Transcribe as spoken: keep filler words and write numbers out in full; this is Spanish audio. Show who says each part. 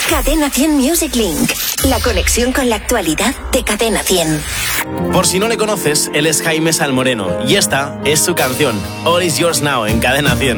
Speaker 1: Cadena cien Music Link. La conexión con la actualidad de Cadena cien.
Speaker 2: Por si no le conoces, él es Jaime Salmoreno y esta es su canción, All Is Yours Now, en Cadena cien.